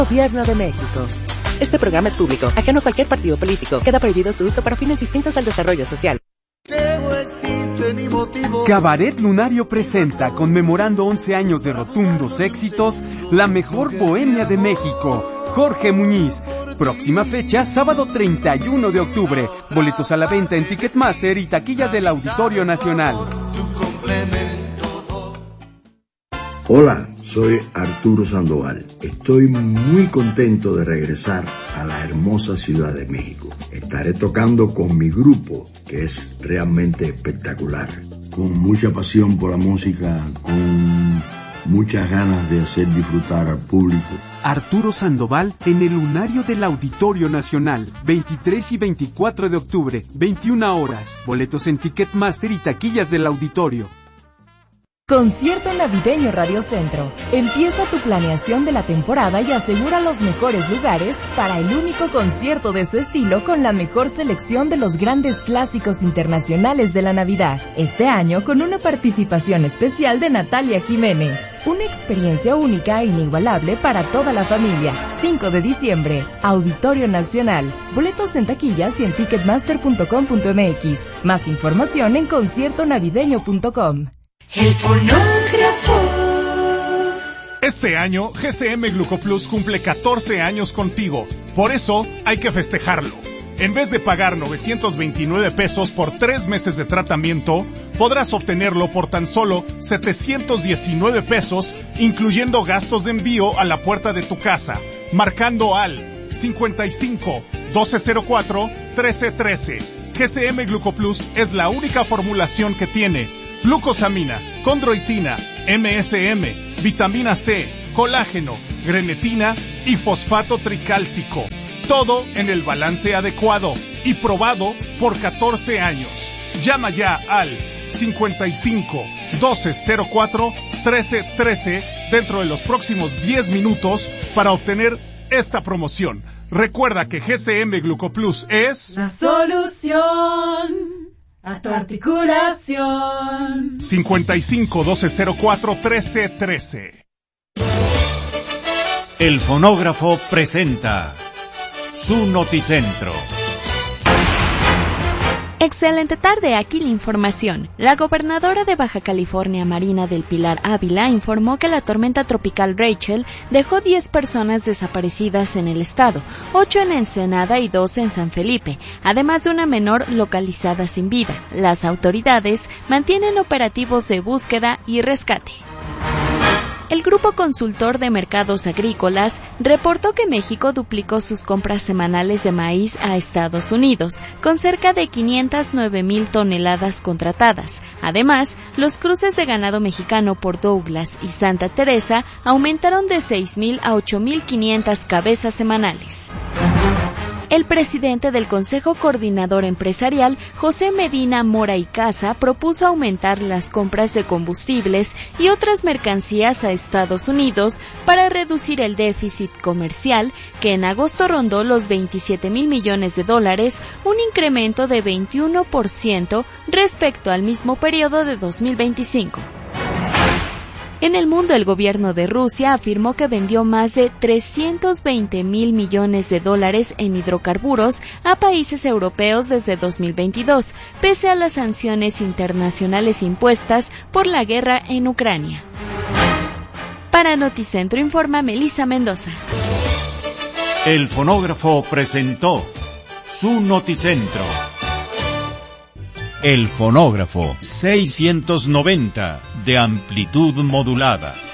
Gobierno de México. Este programa es público, ajeno a cualquier partido político. Queda prohibido su uso para fines distintos al desarrollo social. Cabaret Lunario presenta, conmemorando 11 años de rotundos éxitos, la mejor bohemia de México, Jorge Muñiz. Próxima fecha, sábado 31 de octubre. Boletos a la venta en Ticketmaster y taquilla del Auditorio Nacional. Hola, soy Arturo Sandoval. Estoy muy contento de regresar a la hermosa Ciudad de México. Estaré tocando con mi grupo, que es realmente espectacular. Con mucha pasión por la música, con muchas ganas de hacer disfrutar al público. Arturo Sandoval en el Lunario del Auditorio Nacional, 23 y 24 de octubre, 21 horas. Boletos en Ticketmaster y taquillas del Auditorio. Concierto Navideño Radio Centro. Empieza tu planeación de la temporada y asegura los mejores lugares para el único concierto de su estilo con la mejor selección de los grandes clásicos internacionales de la Navidad. Este año con una participación especial de Natalia Jiménez. Una experiencia única e inigualable para toda la familia. 5 de diciembre, Auditorio Nacional. Boletos en taquillas y en ticketmaster.com.mx. Más información en conciertonavideño.com. El fonógrafo. Este año, GCM Glucoplus cumple 14 años contigo. Por eso, hay que festejarlo. En vez de pagar 929 pesos por 3 meses de tratamiento, podrás obtenerlo por tan solo 719 pesos, incluyendo gastos de envío a la puerta de tu casa, marcando al 55 1204 1313. GCM Glucoplus es la única formulación que tiene glucosamina, condroitina, MSM, vitamina C, colágeno, grenetina y fosfato tricálcico. Todo en el balance adecuado y probado por 14 años. Llama ya al 55 1204 1313 dentro de los próximos 10 minutos para obtener esta promoción. Recuerda que GCM Glucoplus es la solución a tu articulación. 55 1204 1313. El fonógrafo presenta su Noticentro. Excelente tarde, aquí la información. La gobernadora de Baja California, Marina del Pilar Ávila, informó que la tormenta tropical Rachel dejó 10 personas desaparecidas en el estado, 8 en Ensenada y 2 en San Felipe, además de una menor localizada sin vida. Las autoridades mantienen operativos de búsqueda y rescate. El Grupo Consultor de Mercados Agrícolas reportó que México duplicó sus compras semanales de maíz a Estados Unidos, con cerca de 509,000 toneladas contratadas. Además, los cruces de ganado mexicano por Douglas y Santa Teresa aumentaron de 6,000 a 8,500 cabezas semanales. El presidente del Consejo Coordinador Empresarial, José Medina Mora y Casa, propuso aumentar las compras de combustibles y otras mercancías a Estados Unidos para reducir el déficit comercial, que en agosto rondó los $27,000 millones, un incremento de 21% respecto al mismo periodo de 2025. En el mundo, el gobierno de Rusia afirmó que vendió más de $320,000 millones en hidrocarburos a países europeos desde 2022, pese a las sanciones internacionales impuestas por la guerra en Ucrania. Para Noticentro informa Melissa Mendoza. El fonógrafo presentó su Noticentro. El fonógrafo 690 de amplitud modulada.